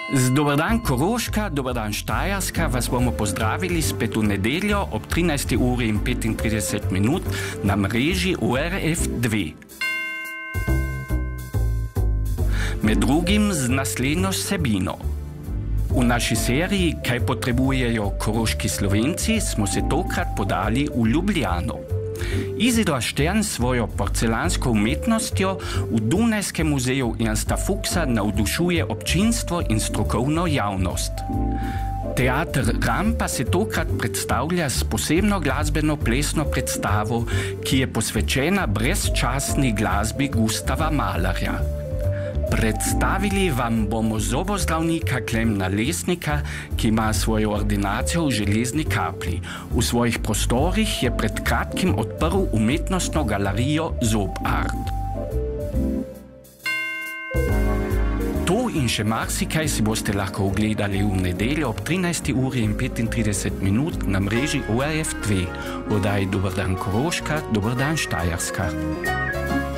Dober dan Koroška, dober dan Štajerska, vas bomo pozdravili spet v nedeljo ob 13. uri in 35 minut na mreži ORF 2. Med drugim z naslednjo vsebino. V naši seriji Kaj potrebujejo koroški Slovenci smo se tokrat podali v Ljubljano. Izidor Štern svojo porcelansko umetnostjo v Dunajskem muzeju Ernsta Fuchsa navdušuje občinstvo in strokovno javnost. Teater Rampa se tokrat predstavlja s posebno glasbeno-plesno predstavo, ki je posvečena brezčasni glasbi Gustava Mahlerja. Predstavili vam bomo zobozdravnika Klemna Lesnika, ki ima svojo ordinacijo v Železni Kapli. V svojih prostorih je pred kratkim odprl umetnostno galerijo Zob Art. To in še marsikaj si boste lahko ogledali v nedeljo ob 13. uri in 35 minut na mreži ORF 2. Oddaji Dober dan Koroška, dober dan Štajerska.